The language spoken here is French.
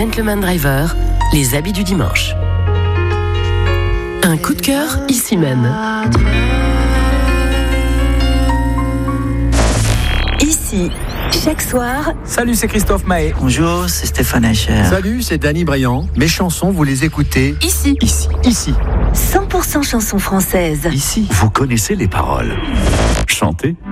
Gentleman Driver, les habits du dimanche. Un coup de cœur, ici même. Ici, chaque soir. Salut, c'est Christophe Maé. Bonjour, c'est Stéphane Echer. Salut, c'est Danny Briand. Mes chansons, vous les écoutez Ici. 100% chansons françaises. Ici, Vous connaissez les paroles. Chantez.